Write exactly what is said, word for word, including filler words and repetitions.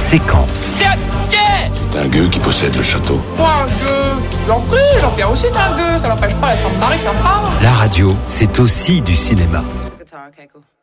séquence. C'est un gueux qui possède le château. Quoi, un gueux? J'en prie, Jean-Pierre aussi est un gueux, ça n'empêche pas d'être un mari sympa. La radio, c'est aussi du cinéma. Guitar, okay, cool.